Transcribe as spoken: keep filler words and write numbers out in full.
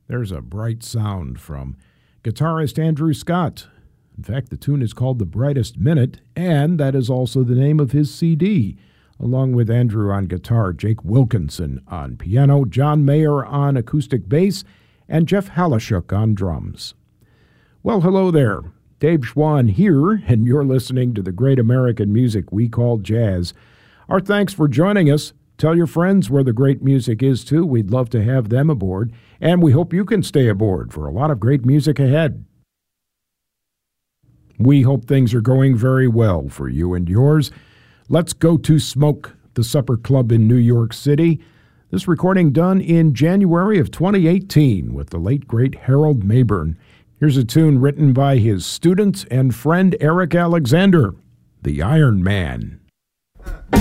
There's a bright sound from guitarist Andrew Scott. In fact, the tune is called The Brightest Minute, and that is also the name of his C D. Along with Andrew on guitar, Jake Wilkinson on piano, John Mayer on acoustic bass, and Jeff Halashuk on drums. Well, hello there. Dave Schwann here, and you're listening to the great American music we call jazz. Our thanks for joining us. Tell your friends where the great music is, too. We'd love to have them aboard, and we hope you can stay aboard for a lot of great music ahead. We hope things are going very well for you and yours. Let's go to Smoke, the Supper Club in New York City. This recording done in January of twenty eighteen with the late, great Harold Mabern. Here's a tune written by his student and friend Eric Alexander, The Iron Man.